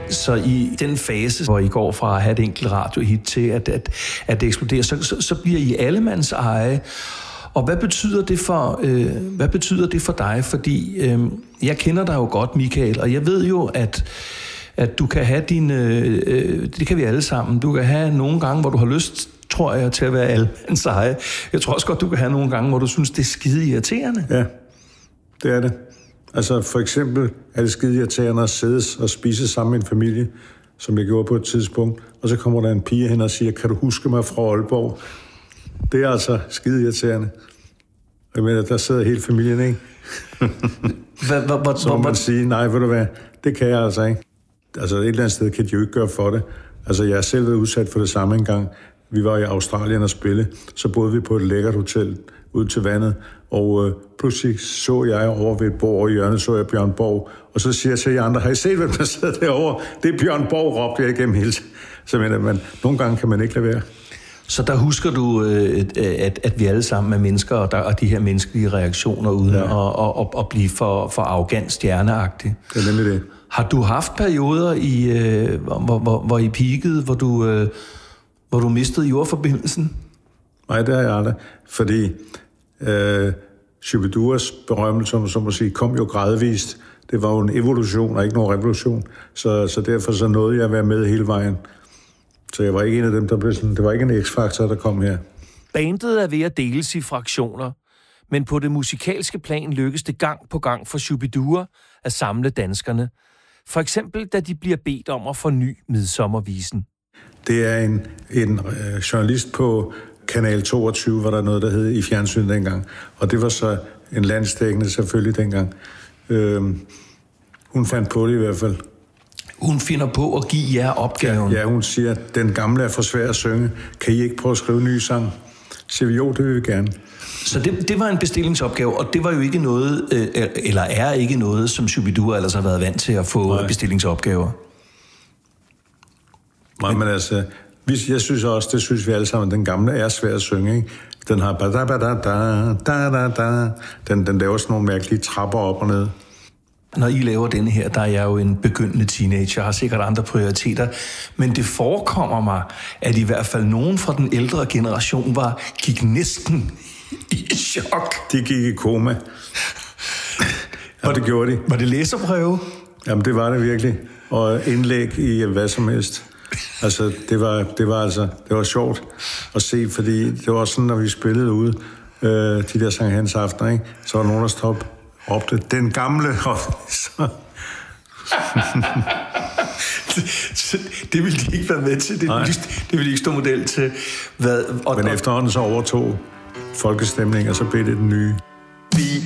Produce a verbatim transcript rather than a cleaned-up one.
Så i den fase, hvor I går fra at have et enkelt radiohit til at, at, at det eksploderer, så, så, så bliver I allemands eje. Og hvad betyder det for, øh, hvad betyder det for dig? Fordi øh, jeg kender dig jo godt, Michael, og jeg ved jo, at, at du kan have dine... Øh, det kan vi alle sammen. Du kan have nogle gange, hvor du har lyst, tror jeg, til at være allemands eje. Jeg tror også godt, du kan have nogle gange, hvor du synes, det er skide irriterende. Ja, det er det. Altså for eksempel er det skide irriterende at sidde og spise sammen med en familie, som jeg gjorde på et tidspunkt, og så kommer der en pige hen og siger, kan du huske mig fra Aalborg? Det er altså skide irriterende. Jeg mener, der sidder hele familien, ikke? Hva, hva, hva, så må man sige, nej, ved du hvad, det kan jeg altså ikke. Altså et eller andet sted kan de jo ikke gøre for det. Altså jeg har selv været udsat for det samme engang. Vi var i Australien og spille, så boede vi på et lækkert hotel ud til vandet, og øh, pludselig så jeg over ved et bord, og i hjørnet så jeg Bjørn Borg, og så siger jeg til jer andre, har I set, hvem der sidder derovre? Det er Bjørn Borg, råbte jeg igennem hele tiden. Så mener man, nogle gange kan man ikke lade være. Så der husker du, øh, at, at vi alle sammen er mennesker, og, der, og de her menneskelige reaktioner, uden ja. at, at, at, at blive for, for arrogant stjerneagtig. Det er nemlig det. Har du haft perioder, i, øh, hvor, hvor, hvor I peakede, hvor du, øh, hvor du mistede jordforbindelsen? Nej, det har jeg aldrig, fordi øh, Shubiduras berømmelse, som så må sige, kom jo gradvist. Det var jo en evolution, og ikke nogen revolution. Så, så derfor så nåede jeg at være med hele vejen. Så jeg var ikke en af dem, der blev sådan... Det var ikke en X-faktor, der kom her. Bandet er ved at deles i fraktioner, men på det musikalske plan lykkes det gang på gang for Shubidua at samle danskerne. For eksempel, da de bliver bedt om at forny Midsommervisen. Det er en, en øh, journalist på Kanal toogtyve, hvor der er noget, der hed i fjernsynet dengang. Og det var så en landsdækkende selvfølgelig dengang. Øhm, hun fandt på det i hvert fald. Hun finder på at give jer opgaven. Ja, ja, hun siger, at den gamle er for svær at synge. Kan I ikke prøve at skrive en ny sang? Så siger vi, jo, det vil vi gerne. Så det, det var en bestillingsopgave, og det var jo ikke noget, øh, eller er ikke noget, som Shubidua ellers har været vant til at få Nej. bestillingsopgaver. Nej, men altså, jeg synes også, det synes vi alle sammen, den gamle er svær at synge, ikke? Den har ba da ba da da da da. Den, den laver sådan nogle mærkelige trapper op og ned. Når I laver denne her, der er jeg jo en begyndende teenager, jeg har sikkert andre prioriteter, men det forekommer mig, at i hvert fald nogen fra den ældre generation var, gik næsten i chok. De gik i koma. Og det gjorde de. Var det læserbreve? Jamen, det var det virkelig. Og indlæg i hvad som helst. Altså, det var, det var altså, det var sjovt at se, fordi det var sådan, når vi spillede ude, øh, de der Sankt Hans aftener, ikke? Så var der nogen, der stod råbte, den gamle, og så... det ville de ikke være med til. Det ville, de, det ville de ikke stå model til. Hvad, og, Men efterhånden så overtog folkestemning, og så blev det den nye. Vi